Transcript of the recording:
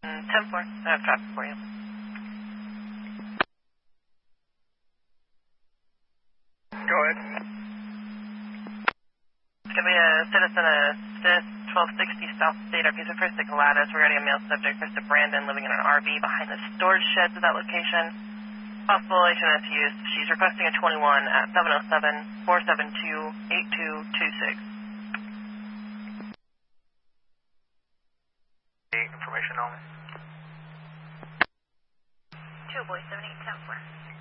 10-4. I have traffic for you. Go ahead. It's going to be a citizen assist 1260 South State. Our piece of first to Gladys regarding a male subject, Mr. Brandon, living in an RV behind the storage sheds of that location. Possible HMS use. She's requesting a 21 at 707-472-8226. Information only. 2 boy 78 10-4.